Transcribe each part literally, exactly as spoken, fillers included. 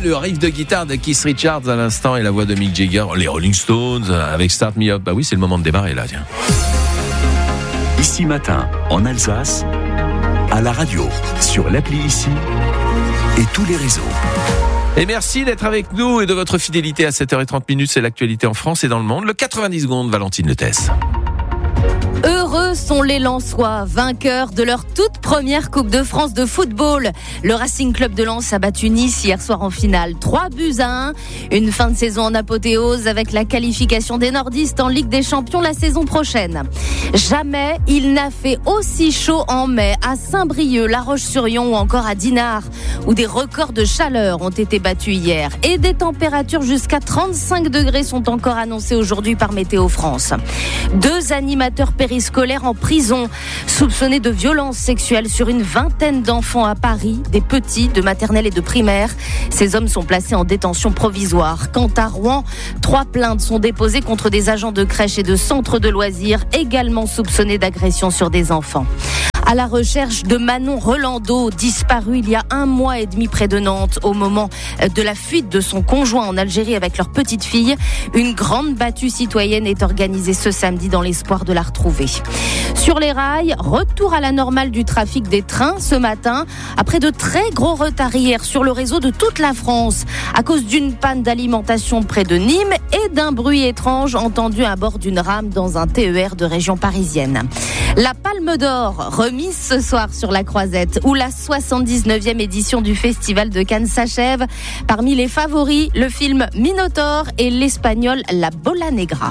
le riff de guitare de Keith Richards à l'instant et la voix de Mick Jagger, les Rolling Stones avec Start Me Up. Bah oui, c'est le moment de démarrer là, tiens. Ici Matin, en Alsace, à la radio, sur l'appli Ici et tous les réseaux. Et merci d'être avec nous et de votre fidélité à sept heures trente minutes. C'est l'actualité en France et dans le monde. Le quatre-vingt-dix secondes, Valentine Letès. Heureux sont les Lensois, vainqueurs de leur toute première Coupe de France de football. Le Racing Club de Lens a battu Nice hier soir en finale, trois buts à un. Une fin de saison en apothéose avec la qualification des nordistes en Ligue des Champions la saison prochaine. Jamais il n'a fait aussi chaud en mai à Saint-Brieuc, La Roche-sur-Yon ou encore à Dinard, où des records de chaleur ont été battus hier. Et des températures jusqu'à trente-cinq degrés sont encore annoncées aujourd'hui par Météo France. Deux animateurs périscolaires en prison, soupçonnés de violences sexuelles sur une vingtaine d'enfants à Paris, des petits de maternelle et de primaire. Ces hommes sont placés en détention provisoire. Quant à Rouen, trois plaintes sont déposées contre des agents de crèche et de centres de loisirs, également soupçonnés d'agression sur des enfants. À la recherche de Manon Rolando, disparue il y a un mois et demi près de Nantes, au moment de la fuite de son conjoint en Algérie avec leur petite fille. Une grande battue citoyenne est organisée ce samedi dans l'espoir de la retrouver. Sur les rails, retour à la normale du trafic des trains ce matin, après de très gros retards hier sur le réseau de toute la France, à cause d'une panne d'alimentation près de Nîmes et d'un bruit étrange entendu à bord d'une rame dans un T E R de région parisienne. La Palme d'Or, remise ce soir sur la Croisette, où la soixante-dix-neuvième édition du Festival de Cannes s'achève. Parmi les favoris, le film Minotaure et l'espagnol La Bola Negra.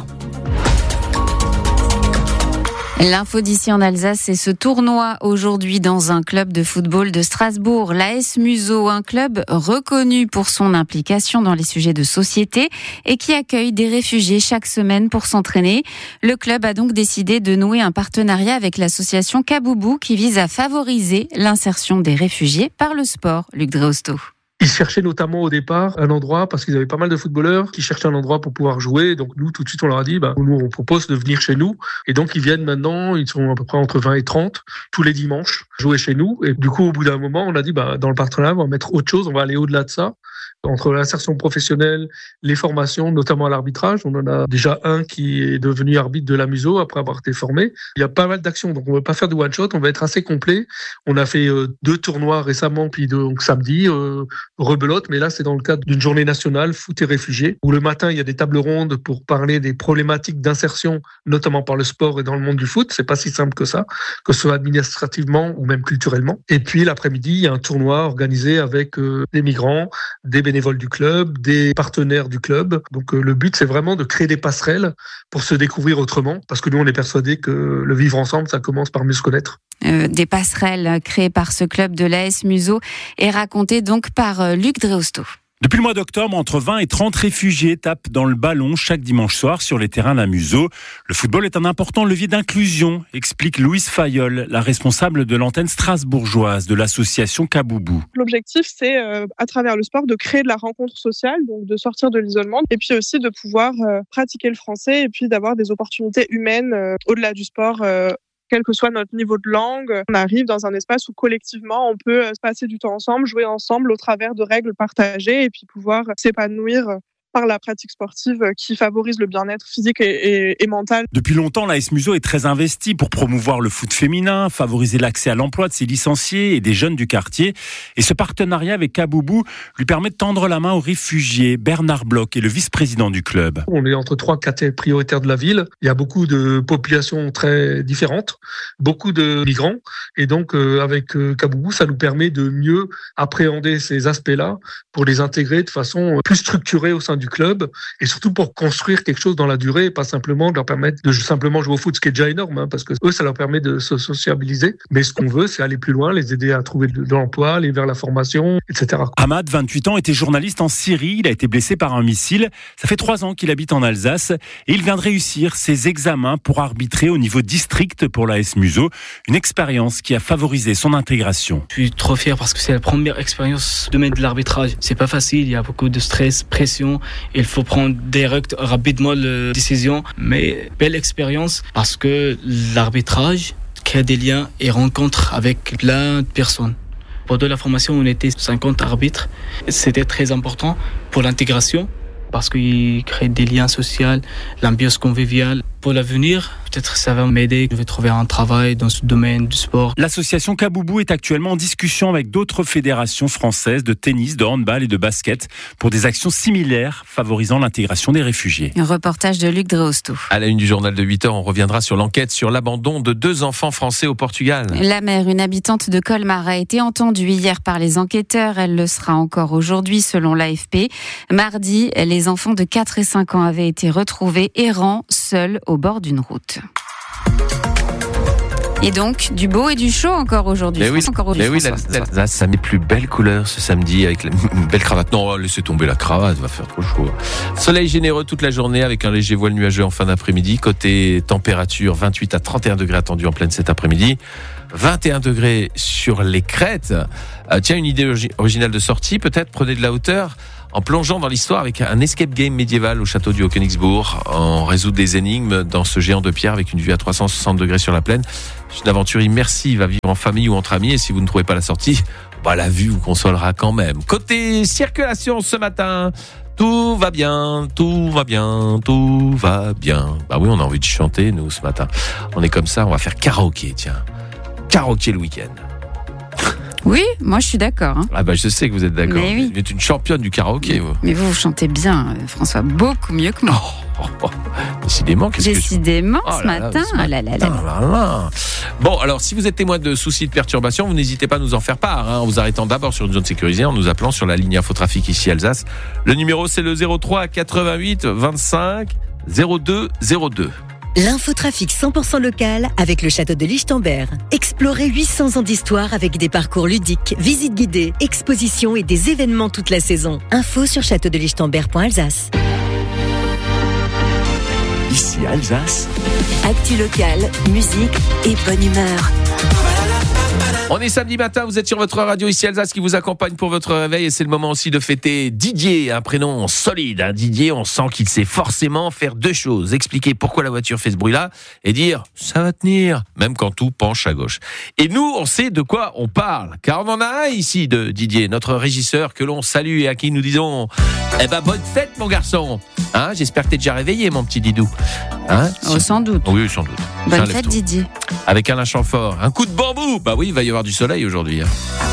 L'info d'ici en Alsace, c'est ce tournoi aujourd'hui dans un club de football de Strasbourg, l'A S Museau, un club reconnu pour son implication dans les sujets de société et qui accueille des réfugiés chaque semaine pour s'entraîner. Le club a donc décidé de nouer un partenariat avec l'association Kaboubou qui vise à favoriser l'insertion des réfugiés par le sport. Luc Dreosto. Ils cherchaient notamment au départ un endroit, parce qu'ils avaient pas mal de footballeurs qui cherchaient un endroit pour pouvoir jouer. Donc nous, tout de suite, on leur a dit, bah, nous, on propose de venir chez nous. Et donc, ils viennent maintenant, ils sont à peu près entre vingt et trente, tous les dimanches, jouer chez nous. Et du coup, au bout d'un moment, on a dit, bah, dans le partenariat, on va mettre autre chose, on va aller au-delà de ça. Entre l'insertion professionnelle, les formations, notamment à l'arbitrage. On en a déjà un qui est devenu arbitre de la Museau après avoir été formé. Il y a pas mal d'actions, donc on ne va pas faire de one-shot, on va être assez complet. On a fait euh, deux tournois récemment, puis donc samedi, euh, rebelote, mais là c'est dans le cadre d'une journée nationale foot et réfugiés, où le matin il y a des tables rondes pour parler des problématiques d'insertion, notamment par le sport et dans le monde du foot. C'est pas si simple que ça, que ce soit administrativement ou même culturellement. Et puis l'après-midi, il y a un tournoi organisé avec euh, des migrants, des bénévoles du club, des partenaires du club. Donc euh, le but, c'est vraiment de créer des passerelles pour se découvrir autrement, parce que nous, on est persuadés que le vivre ensemble, ça commence par mieux se connaître. Euh, des passerelles créées par ce club de l'A S Museau et racontées donc par euh, Luc Dreosto. Depuis le mois d'octobre, entre vingt et trente réfugiés tapent dans le ballon chaque dimanche soir sur les terrains d'un Museau. Le football est un important levier d'inclusion, explique Louise Fayolle, la responsable de l'antenne strasbourgeoise de l'association Kaboubou. L'objectif, c'est euh, à travers le sport de créer de la rencontre sociale, donc de sortir de l'isolement, et puis aussi de pouvoir euh, pratiquer le français et puis d'avoir des opportunités humaines euh, au-delà du sport. Euh, Quel que soit notre niveau de langue, on arrive dans un espace où collectivement on peut passer du temps ensemble, jouer ensemble au travers de règles partagées et puis pouvoir s'épanouir par la pratique sportive qui favorise le bien-être physique et, et, et mental. Depuis longtemps, l'A S Museau est très investi pour promouvoir le foot féminin, favoriser l'accès à l'emploi de ses licenciés et des jeunes du quartier. Et ce partenariat avec Kaboubou lui permet de tendre la main aux réfugiés. Bernard Bloch est le vice-président du club. On est entre trois quartiers prioritaires de la ville. Il y a beaucoup de populations très différentes, beaucoup de migrants. Et donc, euh, avec euh, Kaboubou, ça nous permet de mieux appréhender ces aspects-là pour les intégrer de façon plus structurée au sein du club et surtout pour construire quelque chose dans la durée et pas simplement de leur permettre de simplement jouer au foot, ce qui est déjà énorme, hein, parce que eux, ça leur permet de se sociabiliser. Mais ce qu'on veut, c'est aller plus loin, les aider à trouver de l'emploi, aller vers la formation, et cetera. Ahmad, vingt-huit ans, était journaliste en Syrie. Il a été blessé par un missile. Ça fait trois ans qu'il habite en Alsace et il vient de réussir ses examens pour arbitrer au niveau district pour l'A S Museau. Une expérience qui a favorisé son intégration. Je suis trop fier parce que c'est la première expérience de mettre de l'arbitrage. C'est pas facile, il y a beaucoup de stress, pression. Il faut prendre direct, rapidement la décision. Mais belle expérience parce que l'arbitrage crée des liens et rencontres avec plein de personnes. Pendant la formation, on était cinquante arbitres. C'était très important pour l'intégration parce qu'il crée des liens sociaux, l'ambiance conviviale. Pour l'avenir, peut-être ça va m'aider. Je vais trouver un travail dans ce domaine du sport. L'association Kaboubou est actuellement en discussion avec d'autres fédérations françaises de tennis, de handball et de basket pour des actions similaires favorisant l'intégration des réfugiés. Un reportage de Luc Dreosto. À la une du journal de huit heures, on reviendra sur l'enquête sur l'abandon de deux enfants français au Portugal. La mère, une habitante de Colmar, a été entendue hier par les enquêteurs. Elle le sera encore aujourd'hui selon l'A F P. Mardi, les enfants de quatre et cinq ans avaient été retrouvés errants, seuls au bord d'une route. Et donc, du beau et du chaud encore aujourd'hui. Mais oui, encore aujourd'hui, mais oui la, la, la, ça met plus belle couleur ce samedi avec la, une belle cravate. Non, laissez tomber la cravate, va faire trop chaud. Soleil généreux toute la journée avec un léger voile nuageux en fin d'après-midi. Côté température, vingt-huit à trente et un degrés attendus en pleine cet après-midi. vingt et un degrés sur les crêtes. Euh, tiens, une idée originale de sortie, peut-être, prenez de la hauteur en plongeant dans l'histoire avec un escape game médiéval au château du Haut-Königsbourg. On résout des énigmes dans ce géant de pierre avec une vue à trois cent soixante degrés sur la plaine. C'est une aventure immersive à vivre en famille ou entre amis. Et si vous ne trouvez pas la sortie, bah, la vue vous consolera quand même. Côté circulation ce matin, tout va bien, tout va bien, tout va bien. Bah oui, on a envie de chanter, nous, ce matin. On est comme ça, on va faire karaoké, tiens. Karaoké le week-end. Oui, moi je suis d'accord. Hein. Ah bah je sais que vous êtes d'accord. Mais oui. Vous êtes une championne du karaoké. Vous. Mais vous, vous chantez bien, François, beaucoup mieux que moi. Oh, oh, oh. Décidément, qu'est-ce Décidément, que je... ce oh là matin. Là, ce matin. Oh là là là. Oh là là. Bon, alors si vous êtes témoin de soucis de perturbation, vous n'hésitez pas à nous en faire part, hein, en vous arrêtant d'abord sur une zone sécurisée, en nous appelant sur la ligne infotrafic ici Alsace. Le numéro c'est le zéro trois quatre-vingt-huit vingt-cinq zéro deux zéro deux. L'infotrafic cent pour cent local avec le château de Lichtenberg. Explorez huit cents ans d'histoire avec des parcours ludiques, visites guidées, expositions et des événements toute la saison. Info sur château de lichtenberg point alsace. Ici Alsace. Actu local, musique et bonne humeur. On est samedi matin, vous êtes sur votre radio ici Alsace qui vous accompagne pour votre réveil et c'est le moment aussi de fêter Didier, un prénom solide. Hein. Didier, on sent qu'il sait forcément faire deux choses. Expliquer pourquoi la voiture fait ce bruit-là et dire ça va tenir, même quand tout penche à gauche. Et nous, on sait de quoi on parle, car on en a un ici de Didier, notre régisseur que l'on salue et à qui nous disons eh ben bonne fête mon garçon. Hein, j'espère que t'es déjà réveillé mon petit Didou. Hein, oh, sans doute. Oui, sans doute. Bonne fête Didier. Avec Alain Chamfort, un coup de bambou. Bah oui, il va y avoir du soleil aujourd'hui. Hein.